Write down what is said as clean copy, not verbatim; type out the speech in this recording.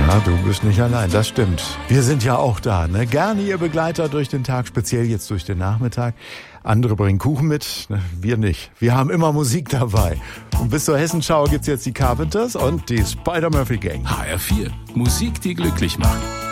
Ja, du bist nicht allein, das stimmt. Wir sind ja auch da, ne? Gerne Ihr Begleiter durch den Tag, speziell jetzt durch den Nachmittag. Andere bringen Kuchen mit, ne? Wir nicht. Wir haben immer Musik dabei. Und bis zur Hessenschau gibt's jetzt die Carpenters und die Spider-Murphy Gang. HR4, Musik, die glücklich macht.